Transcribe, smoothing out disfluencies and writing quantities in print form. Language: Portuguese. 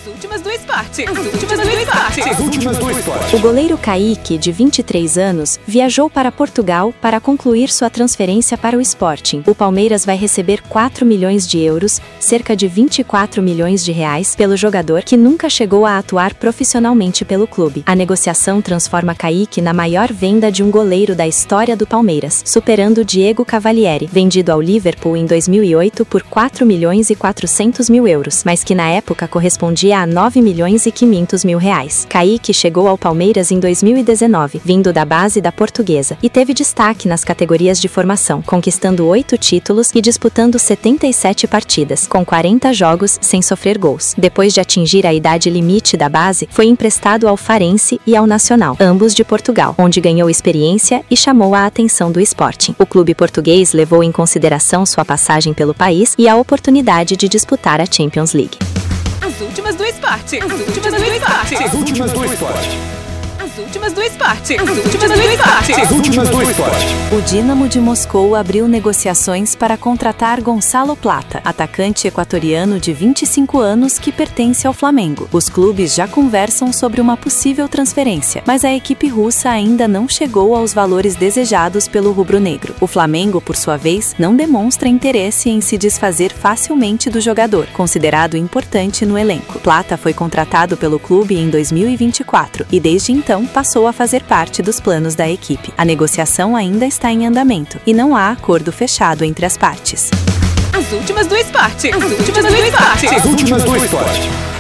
últimas do esporte. As últimas do esporte. As últimas do esporte. O goleiro Kaique, de 23 anos, viajou para Portugal para concluir sua transferência para o Sporting. O Palmeiras vai receber 4 milhões de euros, cerca de 24 milhões de reais, pelo jogador que nunca chegou a atuar profissionalmente pelo clube. A negociação transforma Kaique na maior venda de um goleiro da história do Palmeiras, superando Diego Cavalieri, vendido ao Liverpool em 2008 por 4 milhões e 400 mil euros, mas que na época correspondia a 9 milhões e 500 mil reais. Kaique chegou ao Palmeiras em 2019, vindo da base da Portuguesa, e teve destaque nas categorias de formação, conquistando 8 títulos e disputando 77 partidas, com 40 jogos sem sofrer gols. Depois de atingir a idade limite da base, foi emprestado ao Farense e ao Nacional, ambos de Portugal, onde ganhou experiência e chamou a atenção do Sporting. O clube português levou em consideração sua passagem pelo país e a oportunidade de disputar a Champions League. As últimas do esporte. As últimas do esporte. As últimas do esporte. As últimas do esporte. As últimas do esporte. As últimas do esporte. O Dínamo de Moscou abriu negociações para contratar Gonçalo Plata, atacante equatoriano de 25 anos que pertence ao Flamengo. Os clubes já conversam sobre uma possível transferência, mas a equipe russa ainda não chegou aos valores desejados pelo rubro-negro. O Flamengo, por sua vez, não demonstra interesse em se desfazer facilmente do jogador, considerado importante no elenco. Plata foi contratado pelo clube em 2024 e desde então passou a fazer parte dos planos da equipe. A negociação ainda está em andamento e não há acordo fechado entre as partes. As últimas do esporte. As últimas do esporte. As últimas do esporte.